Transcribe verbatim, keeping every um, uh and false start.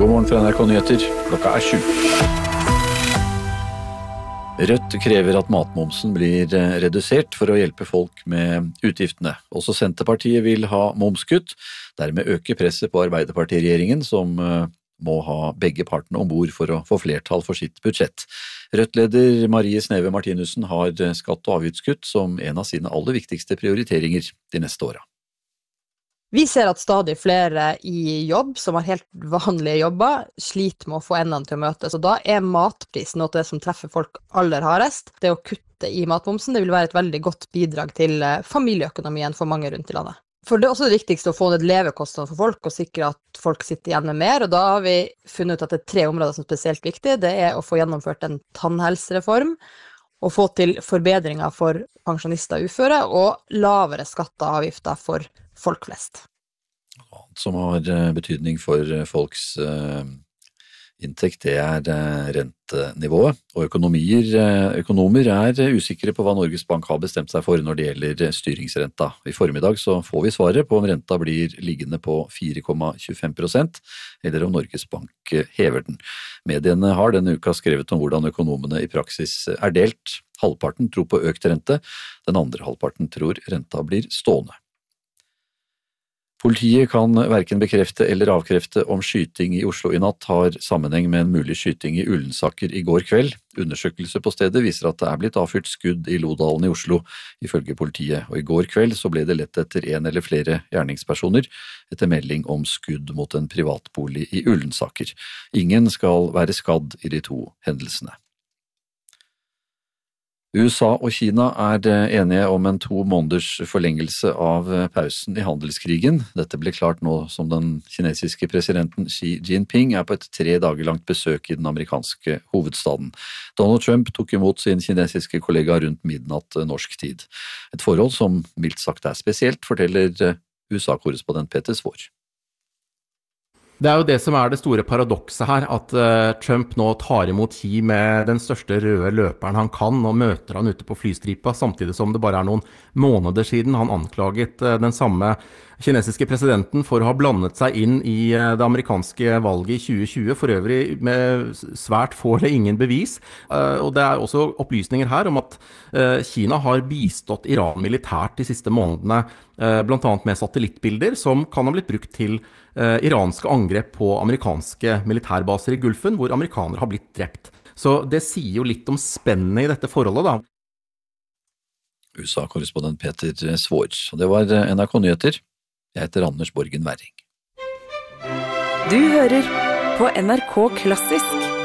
God morgen fra N R K Nyheter, klokka er sju. Rødt krever at matmomsen blir redusert for å hjelpe folk med utgiftene. Også Senterpartiet vil ha momskutt, dermed øke presset på Arbeiderparti-regjeringen som må ha begge partene ombord for å få flertall for sitt budsjett. Rødt-leder Marie Sneve Martinussen har skatt- og avgiftskutt som en av sine aller viktigste prioriteringer de neste åra. Vi ser at stadig flere i jobb, som har helt vanlige jobber, sliter med å få endene til å møtes, og da er matprisen noe av det som treffer folk aller hardest. Det å kutte i matmomsen, det vil være et veldig godt bidrag til familieøkonomien for mange rundt i landet. For det er også det viktigste å få ned levekostnadene for folk, og sikre at folk sitter igjen med mer, og da har vi funnet ut at det er tre områder som er spesielt viktige. Det er å få gjennomført en tannhelsereform, å få til forbedringer for pensjonister og uføre, og lavere skatter og avgifter for folk flest. Som har betydning for folks inntekt, det er rentenivået, og økonomier, økonomer er usikre på hva Norges Bank har bestemt seg for når det gjelder styringsrenta. I formiddag så får vi svaret på om renta blir liggende på fire komma tjuefem prosent, eller om Norges Bank hever den. Mediene har denne uka skrevet om hvordan økonomene i praksis er delt. Halvparten tror på økt rente, den andre halvparten tror renta blir stående. Politiet kan hverken bekrefte eller avkrefte om skyting i Oslo i natt har sammenheng med en mulig skyting i Ullensaker i går kveld. Undersøkelse på stedet viser at det er blitt avfyrt skudd i Lodalen i Oslo, ifølge politiet, og i går kveld så ble det lett etter en eller flere gjerningspersoner etter melding om skudd mot en privatbolig i Ullensaker. Ingen skal være skadd i de to hendelsene. U S A og Kina er enige om en to måneders forlengelse av pausen i handelskrigen. Dette ble klart nå som den kinesiske presidenten Xi Jinping er på et tre dager langt besøk i den amerikanske hovedstaden. Donald Trump tok imot sin kinesiske kollega rundt midnatt norsk tid. Et forhold som mildt sagt er spesielt, forteller U S A-korrespondent Peter Svår. Det er jo det som er det store paradokset her, at uh, Trump nå tar imot Xi med den største røde løperen han kan, og møter han ute på flystripa, samtidig som det bare er noen måneder siden han anklaget uh, den samme kinesiske presidenten for å ha blandet seg inn i uh, det amerikanske valget i tjue tjue, for øvrig med svært få eller ingen bevis. Uh, og det er også opplysninger her om at uh, Kina har bistått Iran militært de siste månedene, uh, blant annet med satellittbilder som kan ha blitt brukt til Uh, iranske angrep på amerikanske militærbaser i Gulfen, hvor amerikanere har blitt drept. Så det sier jo litt om spennet i dette forholdet, da. U S A-korrespondent Peter Svår. Det var N R K Nyheter. Jeg heter Anders Borgen Werring. Du hører på N R K Klassisk.